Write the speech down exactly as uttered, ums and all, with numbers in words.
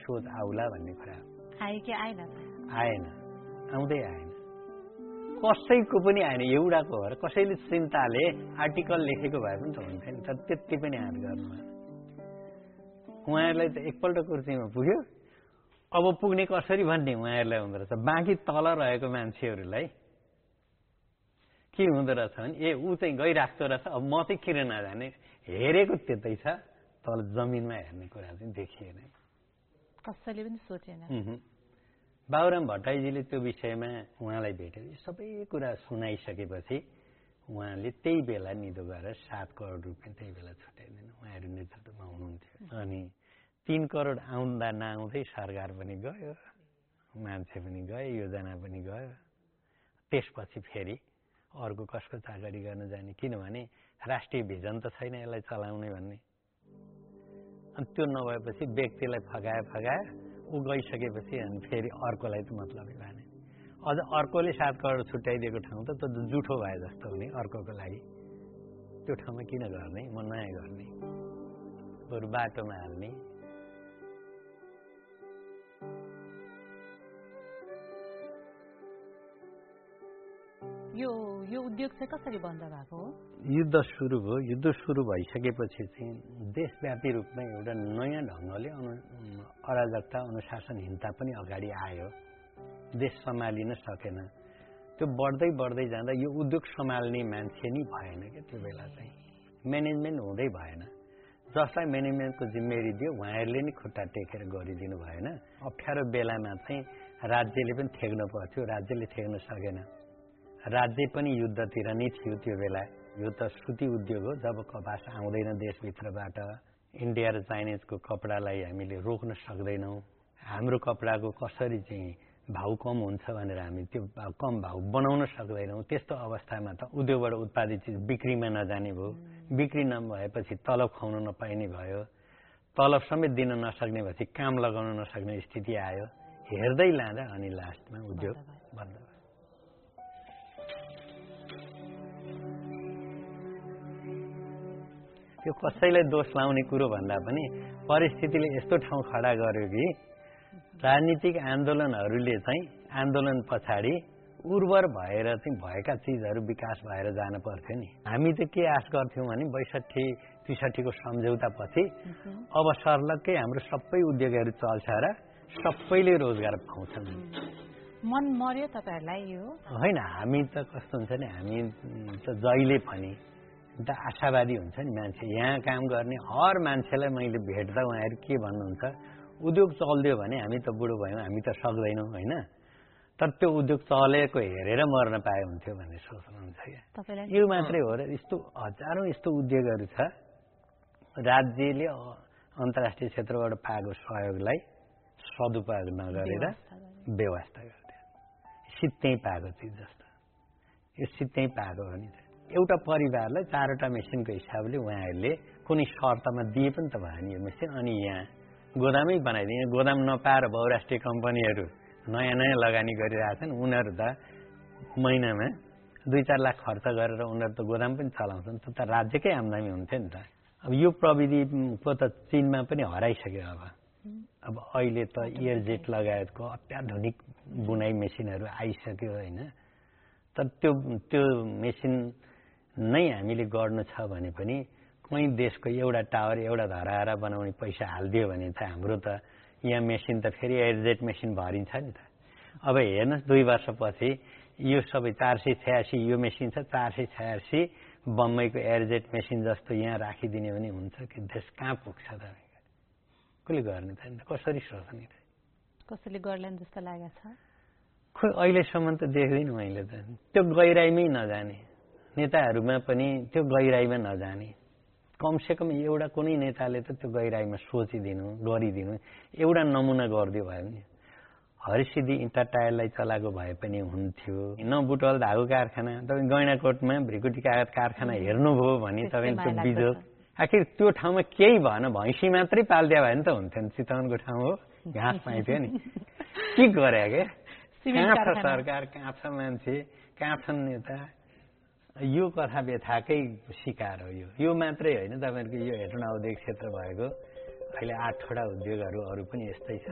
सोच आउला भन्ने कुरा आयो कि आएन आएन आउँदै आएन कसैको पनि आएन एउटाको भएर कसैले चिन्ताले आर्टिकल लेखेको भए पनि त हुन्थ्यो नि तर त्यति पनि हात गर्नु उहाँहरूलाई त एकपल्ट कुर्सीमा पुग्यो अब पुग्ने कसरी भन्ने उहाँहरूलाई हुँदो रहेछ बाँकी तल रहेको मान्छेहरूलाई के हुँदो रहेछ भने ए ऊ चाहिँ गइराख्दो रहेछ अब म चाहिँ किन नजाने हेरेको त्यतै छ तल जमिनमा हेर्ने कुरा चाहिँ देखिएन कसैले पनि सोचेन बाबुराम भट्टराईजीले त्यो विषयमा उहाँलाई भेट्यो सबै कुरा सुनाइसकेपछि उहाँले त्यही बेला निधो गरेर सात करोड रुपियाँ त्यही बेला छुट्याइदिनु उहाँहरू नेतृत्वमा हुनुहुन्थ्यो अनि तीन करोड आउँदा नआउँदै सरकार पनि गयो मान्छे पनि गयो योजना पनि गयो त्यसपछि फेरि अर्को कसको चाकरी गर्न जाने किनभने राष्ट्रिय भिजन त छैन यसलाई चलाउने भन्ने अनि त्यो नभएपछि व्यक्तिलाई फगाए फगाए ऊ गइसकेपछि अनि फेरि अर्कोलाई त मतलबै भएन अझ अर्कोले सात करोड छुट्याइदिएको ठाउँ त त जुठो भए जस्तो हुने अर्कोको लागि त्यो ठाउँमा किन गर्ने म नयाँ गर्ने बरु बाटोमा हाल्ने यो यो उद्योग चाहिँ कसरी बन्द भएको हो युद्ध सुरु भयो युद्ध सुरु भइसकेपछि चाहिँ देशव्यापी रूपमा एउटा नयाँ ढङ्गले अराजकता अनुशासनहीनता पनि अगाडि आयो देश सम्हालिन सकेन त्यो बढ्दै बढ्दै जाँदा यो उद्योग सम्हाल्ने मान्छे नि भएन क्या त्यो बेला चाहिँ म्यानेजमेन्ट हुँदै भएन जसलाई म्यानेजमेन्टको जिम्मेवारी दियो उहाँहरूले नि खुट्टा टेकेर गरिदिनु भएन अप्ठ्यारो बेलामा चाहिँ राज्यले पनि ठेक्न पर्थ्यो राज्यले ठेक्न सकेन राज्य पनि युद्धतिर नै थियो त्यो बेला यो त सुती उद्योग हो जब कपास आउँदैन देशभित्रबाट इन्डिया र चाइनिजको कपडालाई हामीले रोक्न सक्दैनौँ हाम्रो कपडाको कसरी चाहिँ भाउ कम हुन्छ भनेर हामी त्यो कम भाउ बनाउन सक्दैनौँ त्यस्तो अवस्थामा त उद्योगबाट उत्पादित चिज बिक्रीमा नजाने भयो बिक्री नभएपछि तलब खुवाउन नपाइने भयो तलब समेत दिन नसक्ने भएपछि काम लगाउन नसक्ने स्थिति आयो हेर्दै लाँदा अनि लास्टमा उद्योग बन्द भयो त्यो कसैलाई दोष लाउने कुरो भन्दा पनि परिस्थितिले यस्तो ठाउँ खडा गर्यो कि राजनीतिक आन्दोलनहरूले चाहिँ आन्दोलन पछाडि उर्वर भएर चाहिँ भएका चिजहरू विकास भएर जान पर्थ्यो नि हामी चाहिँ के आश गर्थ्यौँ भने बैसठी त्रिसठीको सम्झौतापछि अब सर्लक्कै हाम्रो सबै उद्योगहरू चल्छ र सबैले रोजगार पाउँछन् मन मर्यो तपाईहरुलाई यो होइन हामी त कस्तो हुन्छ नि हामी त जहिले पनि त आशावादी हुन्छ नि मान्छे यहाँ काम गर्ने हर मान्छेलाई मैले भेट्दा उहाँहरू के भन्नुहुन्छ उद्योग चल्दियो भने हामी त बुढो भयौँ हामी त सक्दैनौँ होइन तर त्यो उद्योग चलेको हेरेर मर्न पाए हुन्थ्यो भन्ने सोच्नुहुन्छ क्या यो मात्रै हो र यस्तो हजारौँ यस्तो उद्योगहरू छ राज्यले अन्तर्राष्ट्रिय क्षेत्रबाट पाएको सहयोगलाई सदुपयोग नगरेर व्यवस्था गर्थ्यो सित्तै पाएको चिज जस्तो यो सित्तै पाएको हो नि एउटा परिवारलाई चारवटा मेसिनको हिसाबले उहाँहरूले कुनै शर्तमा दिए पनि त भयो नि यो मेसिन अनि यहाँ गोदामै बनाइदिए गोदाम नपाएर बहुराष्ट्रिय कम्पनीहरू नयाँ नयाँ लगानी गरिरहेछन् उनीहरू त महिनामा दुई चार लाख खर्च गरेर उनीहरू त गोदाम पनि चलाउँछन् त राज्यकै आम्दानी हुन्थ्यो नि त अब यो प्रविधिको त चीनमा पनि हराइसक्यो अब अब अहिले त एयरजेट लगायतको अत्याधुनिक बुनाइ मेसिनहरू आइसक्यो होइन तर त्यो त्यो मेसिन नै हामीले गर्नु छ भने पनि कहीँ देशको एउटा टावर एउटा धराएर बनाउने पैसा हालिदियो भने त हाम्रो त यहाँ मेसिन त फेरि एयरजेट मेसिन भरिन्छ नि त अब हेर्नुहोस् दुई वर्षपछि यो सबै चार सय छयासी यो मेसिन छ चार सय छयासी बम्बईको एयरजेट मेसिन जस्तो यहाँ राखिदिने भने हुन्छ कि देश कहाँ पुग्छ त कसले गर्ने त कसरी सोच्ने त कसैले गर्लान् जस्तो लागेको छ खोइ अहिलेसम्म त देख्दिनँ मैले त त्यो गहिराइमै नजाने नेताहरूमा पनि त्यो गहिराइमा नजाने कमसेकम एउटा कुनै नेताले त त्यो गहिराइमा सोचिदिनु गरिदिनु एउटा नमुना गरिदियो भयो नि हरिसिद्धि इँटा टायरलाई चलाएको भए पनि हुन्थ्यो न बुटवल धागो कारखाना तपाईँ गैँडाकोटमा भ्रिकुटी कागज कारखाना हेर्नुभयो भने तपाईँ त्यो बिजोग आखिर त्यो ठाउँमा केही भएन भैँसी मात्रै पालिदिया भए नि त हुन्थ्यो नि चितवनको ठाउँ हो घाँस पाइन्थ्यो नि के गरे के कहाँ छ सरकार कहाँ छ मान्छे कहाँ छन् नेता यो कथा व्यथाकै शिकार हो यो यो मात्रै होइन तपाईँहरूको यो हेटौँडा औद्योगिक क्षेत्र भएको अहिले आठवटा उद्योगहरू अरू पनि यस्तै छ